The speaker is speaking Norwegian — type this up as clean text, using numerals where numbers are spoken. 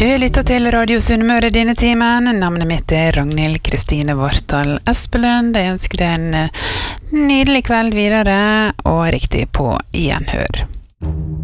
Du lytter til Radio Sunnmøre denne timen. Navnet mitt Ragnhild Kristine Vartdal Espelund. Jeg ønsker deg en nydelig kveld videre, og riktig på gjenhør.